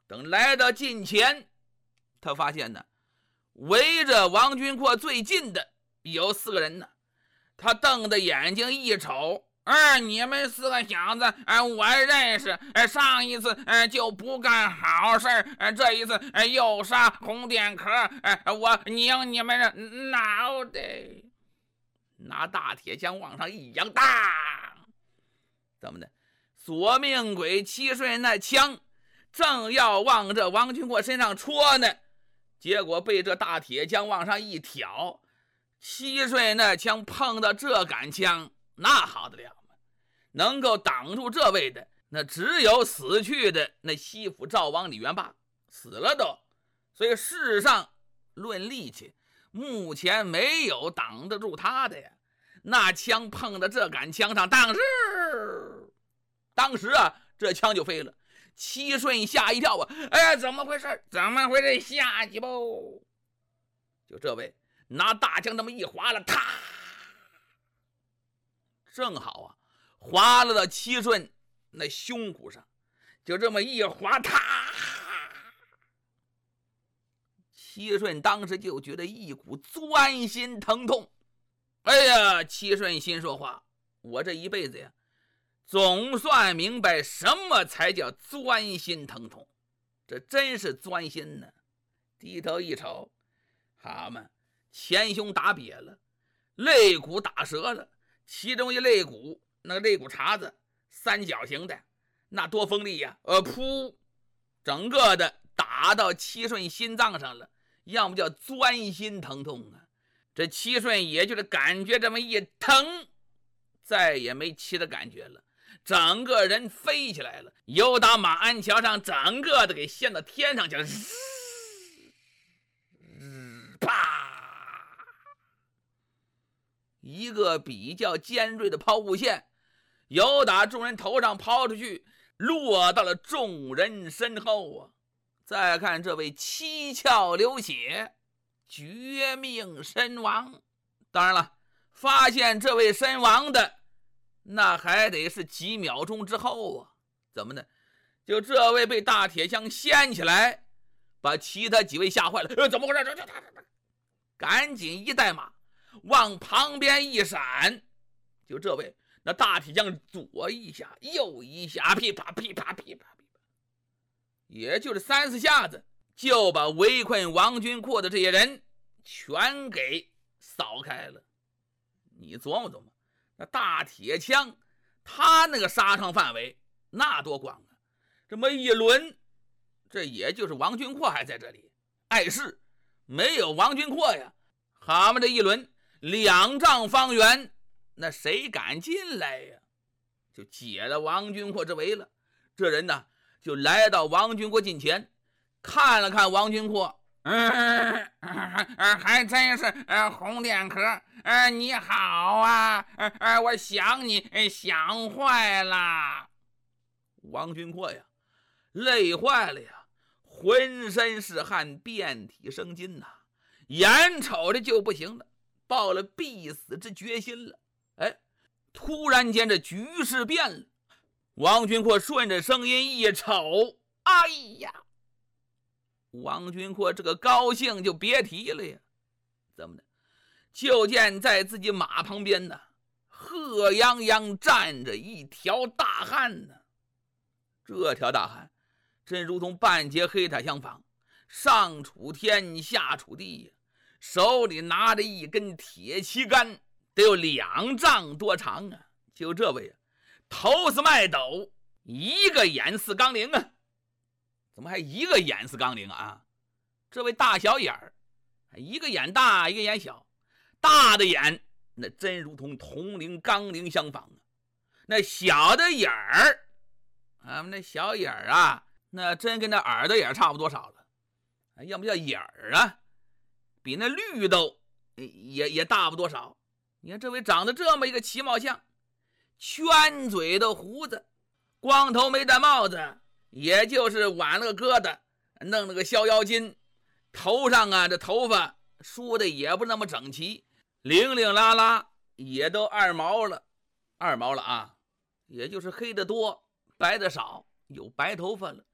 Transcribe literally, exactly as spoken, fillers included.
等来到近前，他发现呢，围着王君阔最近的有四个人呢。他瞪着眼睛一瞅，哎，你们四个小子，哎，我认识，哎，上一次哎就不干好事，哎，这一次哎又杀红电壳，哎，我拧你们的脑袋！拿大铁枪往上一扬，当！怎么的？索命鬼七顺那枪正要往这王君阔身上戳呢，结果被这大铁枪往上一挑，七顺那枪碰到这杆枪，那好得了吗？能够挡住这位的，那只有死去的那西府赵王李元霸，死了都。所以世上论力气，目前没有挡得住他的呀。那枪碰到这杆枪上，当时当时啊，这枪就飞了。七顺吓一跳啊！哎呀，怎么回事？怎么回事？下去吧！就这位拿大枪这么一划了，啪！正好啊，划了到七顺那胸骨上，就这么一划，啪！七顺当时就觉得一股钻心疼痛。哎呀，七顺心说话，我这一辈子呀，总算明白什么才叫钻心疼痛，这真是钻心呢。低头一瞅，好嘛，前胸打瘪了，肋骨打折了，其中一肋骨那个肋骨茬子三角形的，那多锋利呀！呃，噗，整个的打到七顺心脏上了，要么叫钻心疼痛啊。这七顺也就是感觉这么一疼，再也没气的感觉了，整个人飞起来了，由打马鞍桥上整个的给掀到天上去了，啪！一个比较尖锐的抛物线由打众人头上抛出去，落到了众人身后啊。再看这位七窍流血，绝命身亡。当然了，发现这位身亡的那还得是几秒钟之后啊。怎么呢？就这位被大铁枪掀起来，把其他几位吓坏了。呃，怎么回事？赶紧一带马往旁边一闪，就这位那大铁枪左一下右一下，噼啪噼啪噼啪噼啪，也就是三四下子就把围困王君阔的这些人全给扫开了。你琢磨琢磨，那大铁枪他那个杀伤范围那多广啊！这么一轮，这也就是王君阔还在这里碍事，没有王君阔呀，他们这一轮两丈方圆，那谁敢进来呀？就解了王君阔之围了。这人呢，就来到王君阔近前，看了看王君阔，嗯，还真是呃红电壳，呃你好啊，呃我想你想坏了。王君阔呀，累坏了呀，浑身是汗，遍体生津呐、啊，眼瞅着就不行了，抱了必死之决心了。哎，突然间这局势变了，王君阔顺着声音一瞅，哎呀！王君阔这个高兴就别提了呀。怎么的？就见在自己马旁边呢，贺泱泱站着一条大汉呢。这条大汉真如同半截黑塔相仿，上杵天下杵地呀，手里拿着一根铁旗杆，得有两丈多长啊。就这位啊，头似麦斗，一个眼似钢铃啊。怎么还一个眼似钢铃啊？这位大小眼儿，一个眼大一个眼小，大的眼那真如同铜铃钢铃相仿啊。那小的眼儿啊，那小眼儿啊，那真跟那耳朵眼差不多少了，要不叫眼儿啊，比那绿豆也也大不多少。你看这位长得这么一个奇貌相，圈嘴的胡子，光头没戴帽子，也就是挽了个疙瘩，弄了个逍遥巾，头上啊这头发梳的也不那么整齐，零零拉拉也都二毛了，二毛了啊，也就是黑的多白的少，有白头发了。